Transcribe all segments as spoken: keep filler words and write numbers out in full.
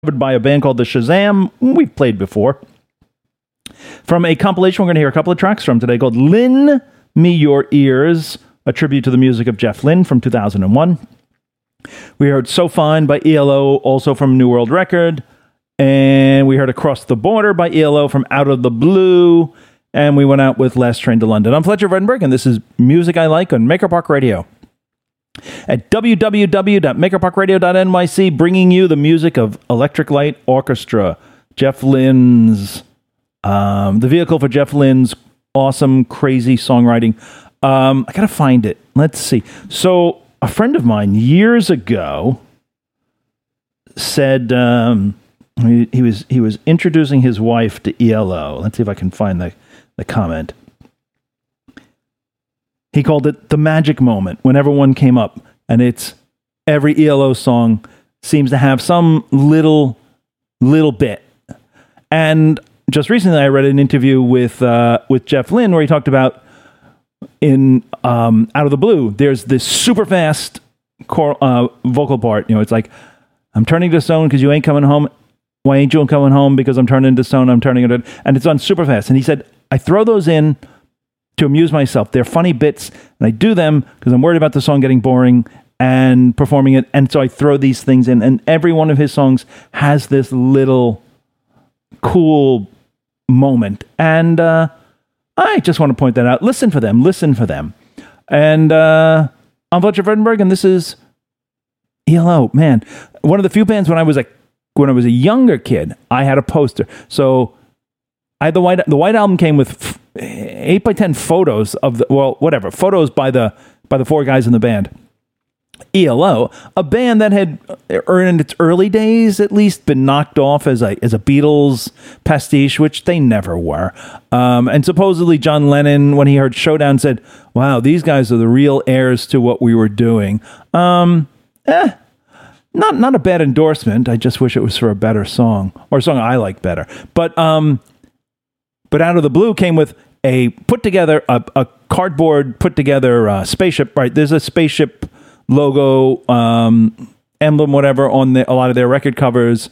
by a band called the Shazam. We've played before. From a compilation we're going to hear a couple of tracks from today called Lend Me Your Ears, a tribute to the music of Jeff Lynne from two thousand one. We heard So Fine by E L O, also from New World Record. And we heard Across the Border by E L O from Out of the Blue. And we went out with Last Train to London. I'm Fletcher Vredenberg, and this is Music I Like on Maker Park Radio. At w w w dot maker park radio dot n y c, bringing you the music of Electric Light Orchestra, Jeff Lynne's, um, the vehicle for Jeff Lynne's awesome, crazy songwriting. Um, I gotta find it. Let's see. So, a friend of mine years ago said um, he, he was he was introducing his wife to E L O. Let's see if I can find the, the comment. He called it the magic moment whenever one came up, and it's every E L O song seems to have some little, little bit. And just recently I read an interview with uh, with Jeff Lynne where he talked about in um, Out of the Blue, there's this super fast core, uh, vocal part. You know, it's like, I'm turning to stone because you ain't coming home. Why ain't you coming home? Because I'm turning to stone, I'm turning it. And it's on super fast. And he said, I throw those in to amuse myself. They're funny bits, and I do them because I'm worried about the song getting boring and performing it, and so I throw these things in, and every one of his songs has this little cool moment, and uh, I just want to point that out. Listen for them, listen for them. And uh, I'm Fletcher Vredenberg, and this is E L O. Man, one of the few bands when I was a, when I was a younger kid, I had a poster. So I had the White, the White Album came with f- eight by ten photos of the, well, whatever, photos by the by the four guys in the band. E L O, a band that had, or in its early days at least, been knocked off as a as a Beatles pastiche, which they never were. Um, and supposedly John Lennon, when he heard Showdown, said, "Wow, these guys are the real heirs to what we were doing." Um, eh, not not a bad endorsement. I just wish it was for a better song, or a song I like better. But um. But Out of the Blue came with a put together, a, a cardboard put together uh, spaceship, right? There's a spaceship logo, um, emblem, whatever, on the, a lot of their record covers.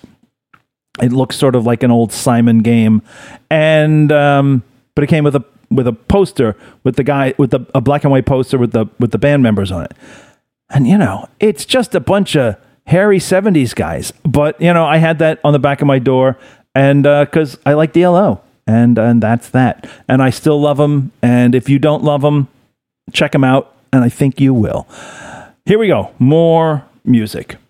It looks sort of like an old Simon game. And, um, but it came with a, with a poster with the guy, with the, a black and white poster with the, with the band members on it. And, you know, it's just a bunch of hairy seventies guys. But, you know, I had that on the back of my door, and, uh, cause I like D L O. And and that's that. And I still love them. And if you don't love them, check them out. And I think you will. Here we go. More music.